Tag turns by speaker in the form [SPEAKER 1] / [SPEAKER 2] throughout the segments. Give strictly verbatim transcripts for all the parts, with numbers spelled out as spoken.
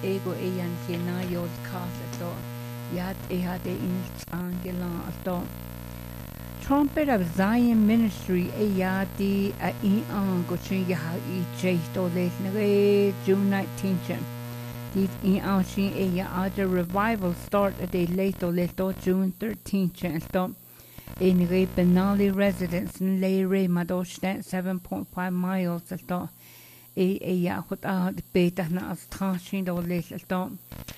[SPEAKER 1] ego eyan kena yod kasa to yat ehade in angela to Trumpet of Zion Ministry eyati a in an gochin yaha i jay to le nage June nineteenth. Dit in an shin eya aja revival start a day late le to June thirteenth to in re Benali residence in Le Re Madostan seven point five miles to e eya hot a beta na as tashin do le to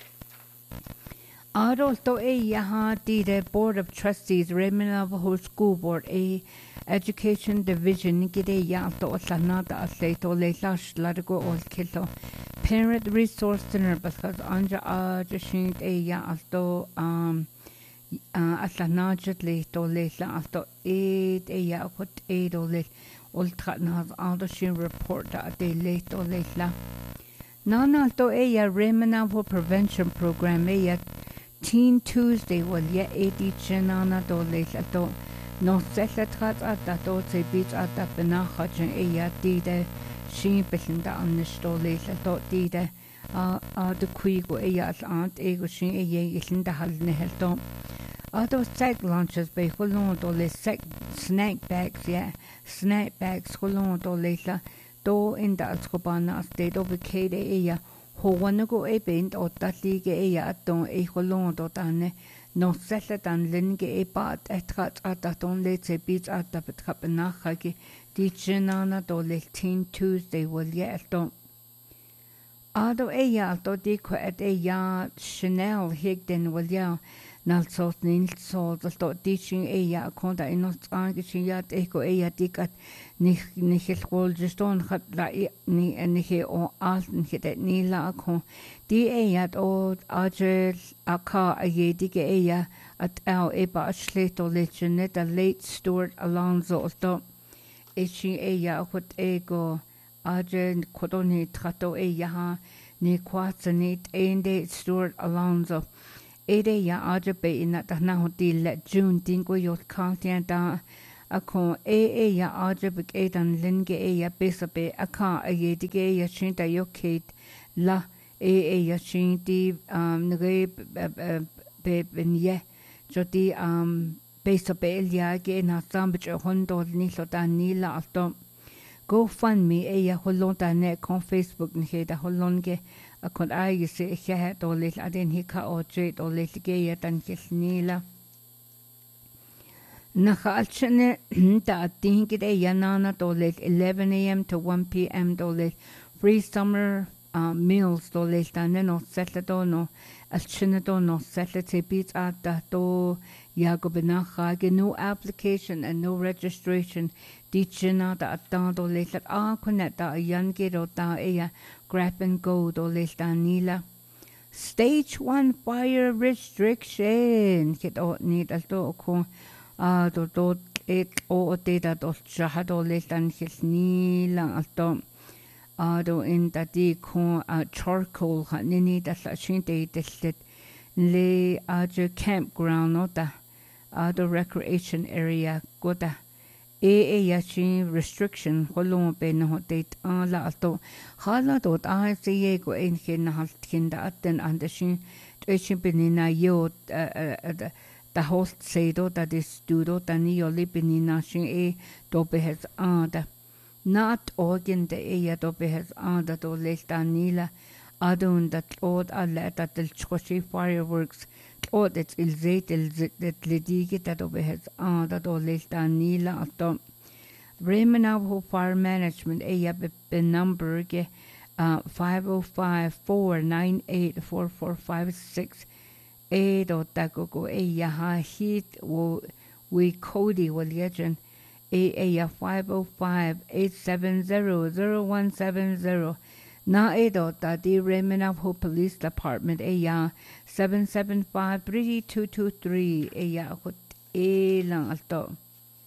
[SPEAKER 1] Adolto e yaha di the Board of Trustees Raymond Navajo School Board a Education Division gide yato sanada aseto le lash ladago ol kilo Parent Resource Center because anja ajashin e yato um asanajat le to le lato e e yakot e do le ol tratnas adashin report da de le to le la Nana to e ya Raymond Navajo Prevention Program e ya Teen Tuesday will ye eighty chenana do late to no setlet rat at that do se beat at that benachin e ya dide she besinda on the store late to dide uh uh the quigo e ya aunt ego she e ye is in the halne helto other sack lunches by holon do le sack snack bags yeah snack bags holon do later do in the alcobana state of Kade e ya ho wanago e bent o tatlige e ya ton e holon do tane no sella dan linge e bat etrat at don lete bit at da betrappenachage di chenana do le Teen Tuesday will ye don Ado e ya do di ko et e ya Chanel higden will ya nalsos nil so do teaching e ya konda inos ange ya e ko e ya dikat ni ni hel geston hat la ni ni he o alten hit ni la ko di e ya o agel aka a ye dige e ya at el e ba sleto legend the late Stuart Alonso do e chi e ya hot e go agel kodoni trato e ya ni kwatsanit ende Stuart Alonso Ede ya aja be in that na hoti let June dingo yo content da ako e e ya aja be edan linge e ya besabe aka a ye dige ya chinta yo kate la e e ya chinti um nge be ben ye jodi um besabe ya ge na sambich hondo ni so da ni la alto go fund me e ya holon da ne kon Facebook ni he da holon ge a kon ai se he do le aden hika o tre do le ge ya tan kisnila na khalchne da think de yanana do le eleven a m to one p m do le free summer uh, meals do le tan no setla do no alchne do no setla te bit at da do ya go benacha ge no application and no registration di china da da do le a konet da yan ge do da e ya grab and go do le nila stage one fire restriction kit o need al do ko a do do et o te da do cha do le tan his nila al do a do in da di ko a charcoal ha ni ni da sa chin te te le a je campground no da a do recreation area go da e e ya chin restriction holon be no date a la to hala do a se ye go in kin halt kin da den an de chin de chin benina yo da host se do da dis do do da ni yo libinina chin e do be has a da not organ de e ya do be has a da do le sta nila adun dat od a la da del choshi fireworks Oh, that's il zait il that ledige that over has ah that all list nila to Raymond Navajo Fire Management a ya be number ge uh five oh five, four nine eight, four four five six e do tago go e ya ha hit wo we Cody will legend e e ya five oh five, eight seven zero, zero one seven zero Na edo da di Raymond Navajo Police Department e ya seven seven five, three two two three e ya hot e lang alto.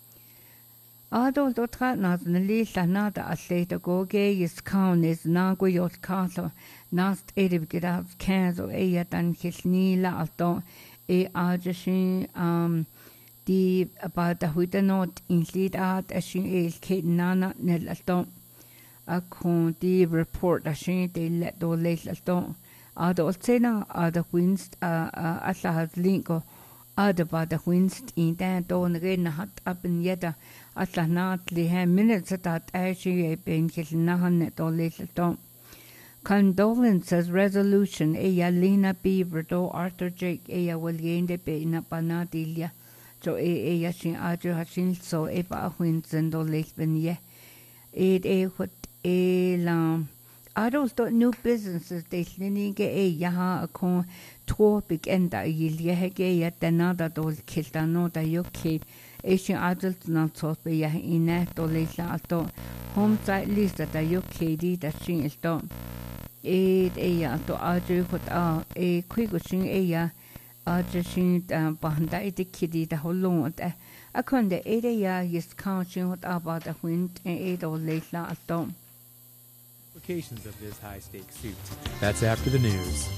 [SPEAKER 1] Ado do tra na li sa na da asleta go ge is count is na go yot castle nast edib get out canzo e ya dan kisni la alto e ajashi um di about the huita not in lead out as she is kid nana nel alto a con di report a she de let do le alto Ada olsena ada winst alla had linko ada bada winst in dan don rena hat aben yeda alla nat li ha minutes that ashi ben kil nahan net olel. Condolences resolution eya Lena Beaver do Arthur Jake eya walgende be na panadilia so e eya sin ajo hasin so e ba huinzen do lesben ye it e what e la adults do new businesses de slinige e ya a kon topic enda yilie hege ya danada do kiltano da yoke e sin adults na so be ya ina do lesla to home site list da yoke di da sin sto e eya to ajo hot a e kwigo sin eya ajo sin bahanda ite kidi da holong at a konde eya yes counting hot about the wind e do leila atom
[SPEAKER 2] Implications of this high-stakes suit. That's after the news.